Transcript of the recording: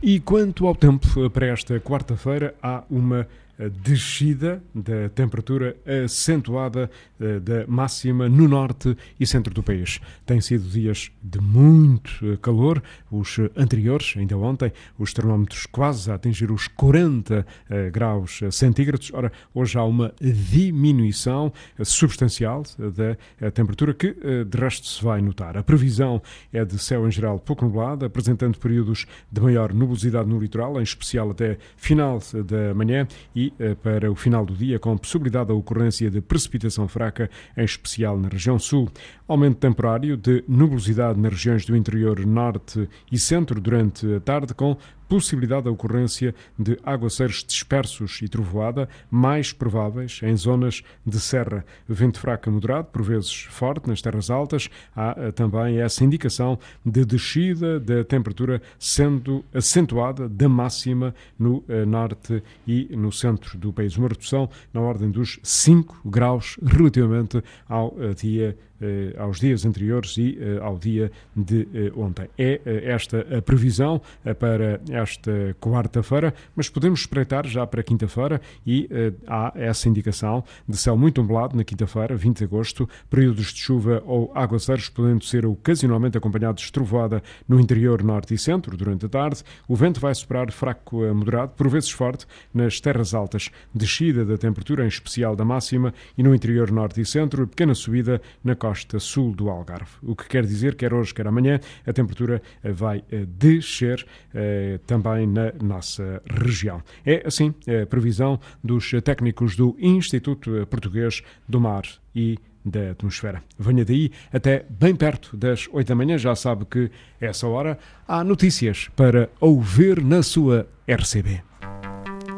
E quanto ao tempo, para esta quarta-feira há uma descida da temperatura acentuada da máxima no norte e centro do país. Têm sido dias de muito calor, os anteriores, ainda ontem, os termómetros quase a atingir os 40 graus centígrados. Ora, hoje há uma diminuição substancial da temperatura que, de resto, se vai notar. A previsão é de céu em geral pouco nublado, apresentando períodos de maior nubosidade no litoral, em especial até final da manhã e para o final do dia, com possibilidade da ocorrência de precipitação fraca, em especial na região sul. Aumento temporário de nubosidade nas regiões do interior norte e centro durante a tarde, com possibilidade da ocorrência de aguaceiros dispersos e trovoada, mais prováveis em zonas de serra. Vento fraco a moderado, por vezes forte, nas terras altas. Há também essa indicação de descida da temperatura, sendo acentuada da máxima no norte e no centro do país. Uma redução na ordem dos 5 graus relativamente aos dias anteriores e ao dia de ontem. É esta a previsão para esta quarta-feira, mas podemos espreitar já para quinta-feira e há essa indicação de céu muito nublado na quinta-feira, 20 de agosto, períodos de chuva ou aguaceiros, podendo ser ocasionalmente acompanhados de trovoada no interior norte e centro durante a tarde. O vento vai soprar fraco a moderado, por vezes forte, nas terras altas. Descida da temperatura, em especial da máxima, e no interior norte e centro, pequena subida na costa sul do Algarve. O que quer dizer, quer hoje, quer amanhã, a temperatura vai descer também na nossa região. É assim a previsão dos técnicos do Instituto Português do Mar e da Atmosfera. Venha daí até bem perto das 8 da manhã, já sabe que essa hora há notícias para ouvir na sua RCB.